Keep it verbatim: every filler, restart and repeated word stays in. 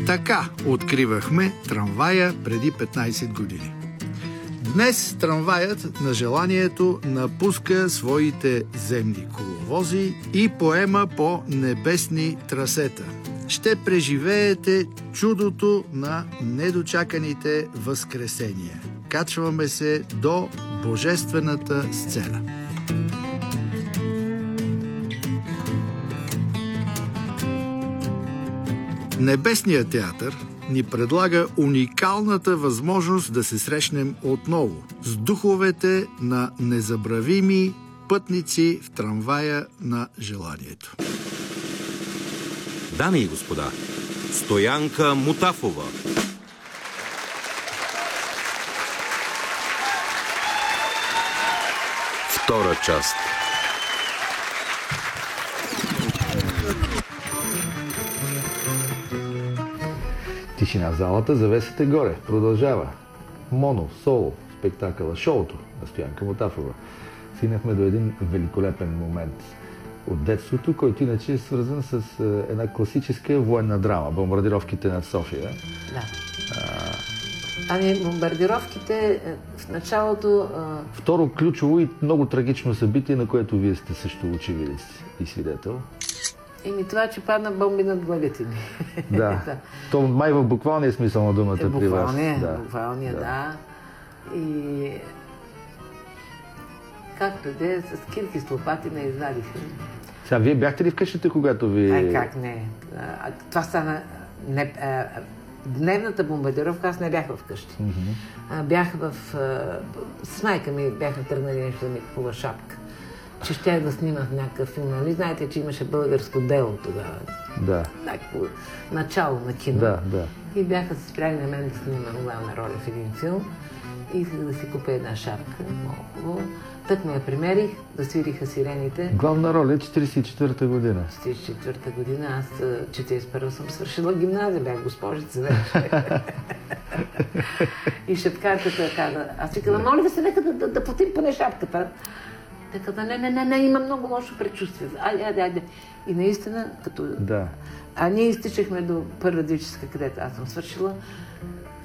Така откривахме трамвая преди петнайсет години. Днес трамваят на желанието напуска своите земни коловози и поема по небесни трасета. Ще преживеете чудото на недочаканите възкресения. Качваме се до божествената сцена. Небесният театър ни предлага уникалната възможност да се срещнем отново с духовете на незабравими пътници в трамвая на желанието. Дами и господа, Стоянка Мутафова. Втора част. Тишина в залата, завесата горе. Продължава. Моно, соло, спектакъла, шоуто на Стоянка Мутафова. Стигнахме до един великолепен момент от детството, който иначе е свързан с една класическа военна драма. Бомбардировките над София. Да. А... Ами, бомбардировките в началото... А... Второ ключово и много трагично събитие, на което вие сте също очевидец и свидетел. Еми това, че падна бомби над главите ми. Да. То май в буквалния смисъл на думата е, при вас. Буквалния, да. буквалния, да. да. И... Както де, с кирки с лопати не извадиха. Сега, вие бяхте ли вкъщите, когато ви... Ай, как не. А, това стана... Не, а, дневната бомбардировка, аз не бях вкъщи. Mm-hmm. А, бях в... А, с майка ми бяхме тръгнали нещо да ми купува шапка. Че ще да снимах някакъв филм. Нали знаете, че имаше българско дело тогава? Да. Някакво начало на кино. Да, да. И бяха се спряли на мен да снимам главна роля в един филм. И исках да си купя една шапка. Много хубаво. Тък ме я примерих, да свириха сирените. Главна роля е четирийсет и четвърта година. четирийсет и четвърта година. Аз четирийсет и първа съм свършила гимназия, бях госпожица вече. И шапкарката каза, аз викала, моля ви се, нека да, да, да платим поне шапката. Те каза, не, не, не, не, има много лошо предчувствие. Айде, айде, айде. И наистина, като... Да. А ние изтичахме до първа дивическа, където аз съм свършила.